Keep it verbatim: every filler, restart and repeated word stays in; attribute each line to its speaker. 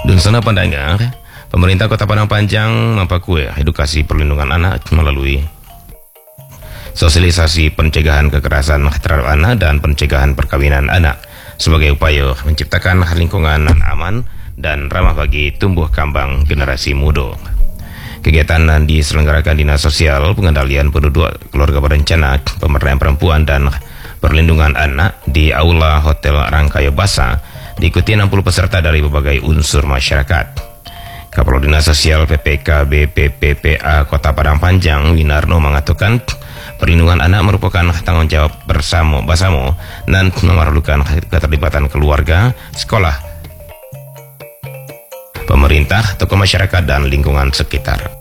Speaker 1: Dan sana pendengar, pemerintah Kota Padang Panjang memperkuat edukasi perlindungan anak melalui sosialisasi pencegahan kekerasan terhadap anak dan pencegahan perkawinan anak sebagai upaya menciptakan lingkungan aman dan ramah bagi tumbuh kembang generasi muda. Kegiatan diselenggarakan Dinas Sosial, Pengendalian Penduduk, Keluarga Berencana, Pemberdayaan Perempuan dan Perlindungan Anak di Aula Hotel Rangkayo Basa, diikuti enam puluh peserta dari berbagai unsur masyarakat. Kepala Dinas Sosial P P K B P P P A Kota Padang Panjang, Winarno, mengatakan perlindungan anak merupakan tanggung jawab bersama bersama dan memerlukan keterlibatan keluarga, sekolah, pemerintah, tokoh masyarakat dan lingkungan sekitar.